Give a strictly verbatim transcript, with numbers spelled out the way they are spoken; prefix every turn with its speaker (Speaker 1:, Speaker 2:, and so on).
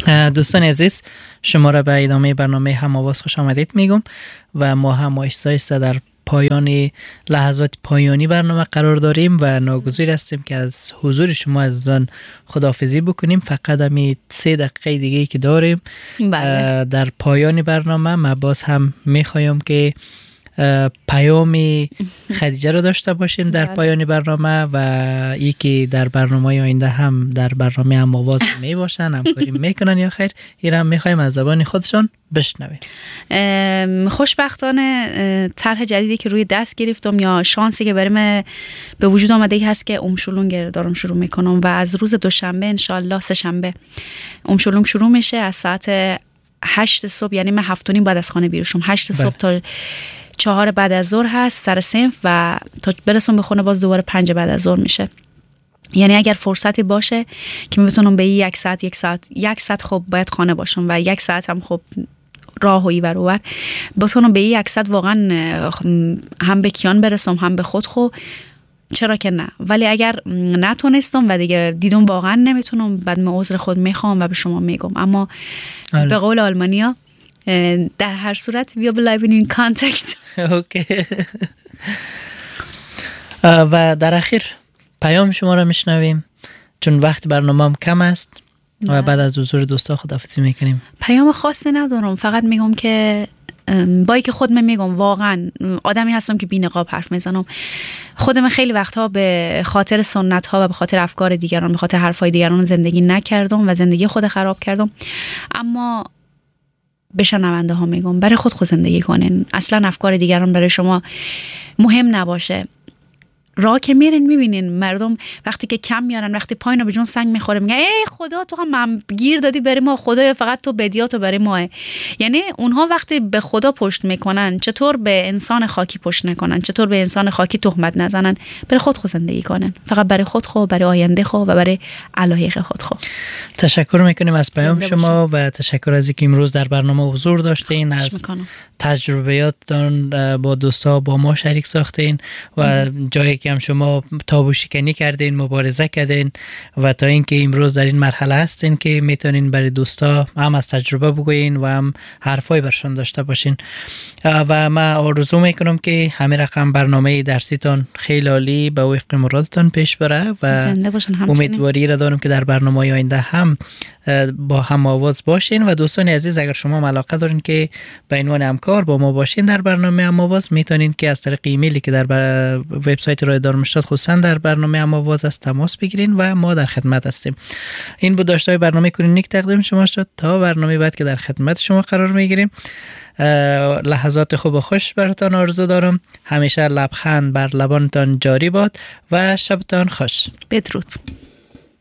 Speaker 1: دوستان عزیز، شما را به ادامه برنامه هم‌آواز خوش آمدید میگم و ما هم آهسته آهسته در پایان لحظات پایانی برنامه قرار داریم و ناگزیر هستیم که از حضور شما عزیزان خداحافظی بکنیم. فقط همین سه دقیقه دیگه که داریم بله. در پایان برنامه ما باز هم میخوایم که پیامی خدیجه رو داشته باشیم در پایان برنامه و ای که در برنامه آینده هم در برنامه هم‌آواز می باشن، همکاری میکنن یا خیر، این هم میخوایم از زبان خودشون بشنویم.
Speaker 2: خوشبختانه طرح جدیدی که روی دست گرفتم یا شانسی که برام به وجود آمده ای هست که اومشولونگ دارم شروع میکنم و از روز دوشنبه انشالله سه شنبه اومشولونگ شروع میشه از ساعت هشت صبح، یعنی من هفت و نیم بعد از خانه بیرون شم، هشت صبح تا چهار بعد از ظهر هست سر صنف و تا برسم به خونه باز دوباره پنج بعد از ظهر میشه. یعنی اگر فرصتی باشه که میتونم به یک ساعت یک ساعت یک ساعت خب باید خانه باشم و یک ساعت هم خب راه و ایور اوور بتونم به یک ساعت واقعا هم به کیان برسم هم به خود خو، چرا که نه. ولی اگر نتونستم و دیگه دیدم واقعا نمیتونم، بعد من عذر خود میخوام و به شما میگم. اما آلس. به قول آلمانیا در هر صورت we believe in contact.
Speaker 1: اوکی. و در اخیر پیام شما را میشنویم چون وقت برنامه هم کم است و بعد از حضور دوستا خداحافظی میکنیم.
Speaker 2: پیام خاصی ندارم، فقط میگم که با که خودم میگم واقعا آدمی هستم که بی نقاب حرف میزنم. خودم خیلی وقتها به خاطر سنت ها و به خاطر افکار دیگران، به خاطر حرفای دیگران زندگی نکردم و زندگی خود خراب کردم. اما به شنونده ها میگم برای خود خود زندگی کنین، اصلا افکار دیگران برای شما مهم نباشه. راه که میرین میبینین مردم وقتی که کم میارن، وقتی پایین به جون سنگ میخوره میگن ای خدا تو هم گیر دادی برای ما، خدایا فقط تو بدیاتو برای ماه. یعنی اونها وقتی به خدا پشت میکنن چطور به انسان خاکی پشت نکنن، چطور به انسان خاکی تهمت نزنن. برای خود خود زندگی کنن، فقط برای خود خو، برای آینده خو و برای علایق خود خو.
Speaker 1: تشکر میکنیم از پیام شما و تشکر از اینکه امروز در برنامه حضور داشتین، از تجربیاتتون با دوستا با ما شریک ساختین و جایی که هم شما تابو شکنی کردین، مبارزه کردین و تا اینکه امروز در این مرحله هستین که میتونین برای دوستا هم از تجربه بگوین و هم حرفای برشان داشته باشین. و من آرزو میکنم که همین رقم برنامه درسیتون خیلی عالی به وفق مرادتون پیش بره و امیدواری را دارم که در برنامه آینده هم با هم آواز باشین. و دوستان عزیز اگر شما علاقه دارین که به عنوان همکار با ما باشین در برنامه هم آواز، میتونین که از طریق ایمیلی که در بر... وبسایت رادیو دارمشتات خصوصا در برنامه هم آواز از تماس بگیرین و ما در خدمت هستیم. این بود داشتای برنامه کلینیک تقدیم شما شد. تا برنامه بعد که در خدمت شما قرار میگیریم، لحظات خوب و خوش براتان آرزو دارم. همیشه لبخند بر لبانتان جاری باد و شبتان خوش.
Speaker 2: بدرود.